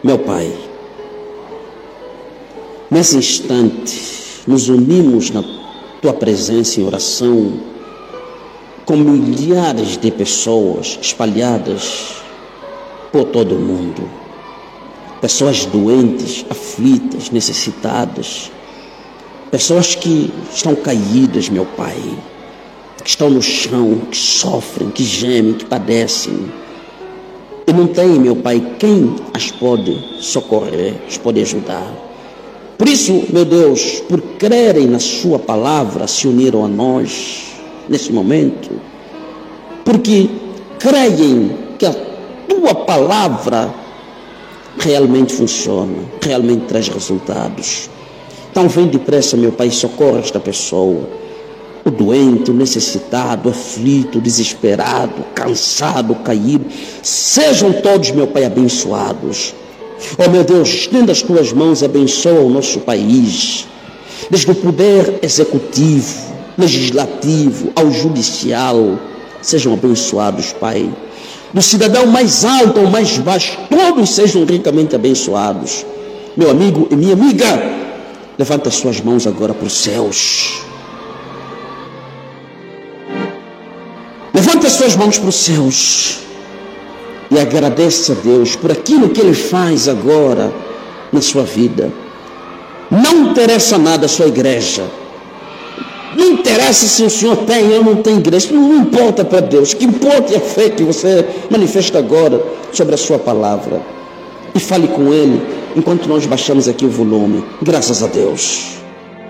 Meu Pai, nesse instante, nos unimos na Tua presença em oração, com milhares de pessoas espalhadas por todo o mundo. Pessoas doentes, aflitas, necessitadas. Pessoas que estão caídas, meu Pai, que estão no chão, que sofrem, que gemem, que padecem. E não tem, meu Pai, quem as pode socorrer, as pode ajudar. Por isso, meu Deus, por crerem na Sua palavra, se uniram a nós nesse momento, porque creem que a Tua palavra realmente funciona, realmente traz resultados. Então vem depressa, meu Pai, socorra esta pessoa, o doente, o necessitado, o aflito, o desesperado, o cansado, o caído. Sejam todos, meu Pai, abençoados. Oh, meu Deus, estenda as Tuas mãos e abençoa o nosso país, desde o poder executivo, legislativo, ao judicial. Sejam abençoados, Pai. Do cidadão mais alto ao mais baixo, todos sejam ricamente abençoados. Meu amigo e minha amiga, levanta as suas mãos agora para os céus. Levanta as suas mãos para os céus e agradece a Deus por aquilo que Ele faz agora na sua vida. Não interessa nada a sua igreja. Não interessa se o senhor tem ou não tem igreja. Não importa para Deus. O que importa é a fé que você manifesta agora sobre a sua palavra. E fale com Ele enquanto nós baixamos aqui o volume. Graças a Deus.